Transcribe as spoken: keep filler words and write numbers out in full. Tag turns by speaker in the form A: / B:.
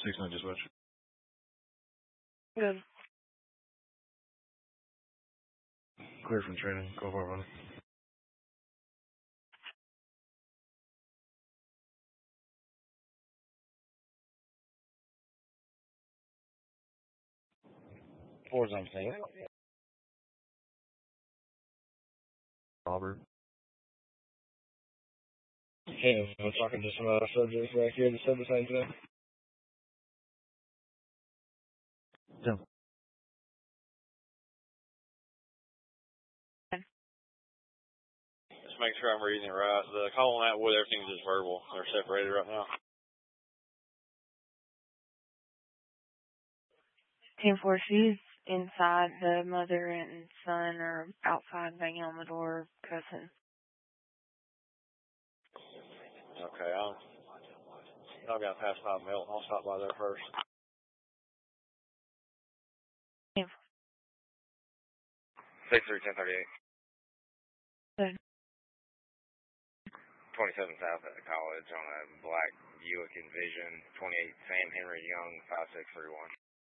A: six nine dispatch.
B: Good.
A: Clear from training. Go five hundred.
C: Four's on scene.
A: Robert.
C: Hey, I'm talking to some other subjects back here that said the same thing.
A: Yeah.
D: Just make sure I'm reading it right. The call on Atwood, everything's just verbal. They're separated right now.
B: ten four, she's inside. The mother and son are outside banging on the door, cussing.
D: Okay, I'll, I've got past five mil. I'll stop by there first.
B: ten four.
C: six three ten thirty-eight.
B: Good.
C: twenty-seven South at the college on a black Buick Envision. twenty-eight Sam Henry Young, five six three one.